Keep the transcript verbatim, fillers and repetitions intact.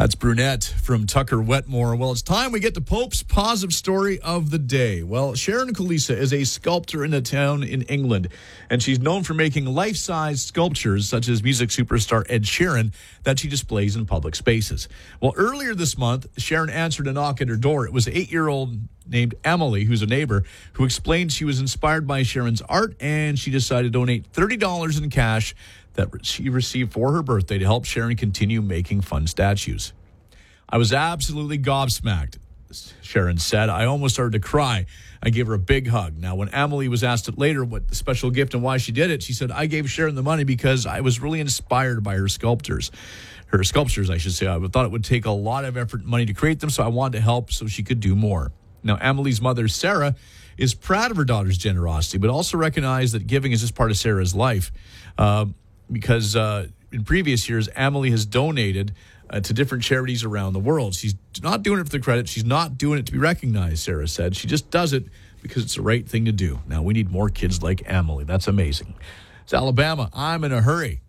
That's Brunette from Tucker Wetmore. Well, it's time we get to Pope's positive story of the day. Well, Sharon Kulisa is a sculptor in a town in England, and she's known for making life-size sculptures such as music superstar Ed Sheeran that she displays in public spaces. Well, earlier this month, Sharon answered a knock at her door. It was eight-year-old named Emily, who's a neighbor, who explained she was inspired by Sharon's art, and she decided to donate thirty dollars in cash that she received for her birthday to help Sharon continue making fun statues. I was absolutely gobsmacked, Sharon said. I almost started to cry. I gave her a big hug. Now, when Emily was asked later what the special gift and why she did it, she said, I gave Sharon the money because I was really inspired by her sculptures. Her sculptures, I should say. I thought it would take a lot of effort and money to create them, so I wanted to help so she could do more. Now, Emily's mother, Sarah, is proud of her daughter's generosity, but also recognized that giving is just part of Sarah's life. Uh, because uh, in previous years, Emily has donated uh, to different charities around the world. She's not doing it for the credit. She's not doing it to be recognized, Sarah said. She just does it because it's the right thing to do. Now, we need more kids like Emily. That's amazing. It's Alabama. I'm in a hurry.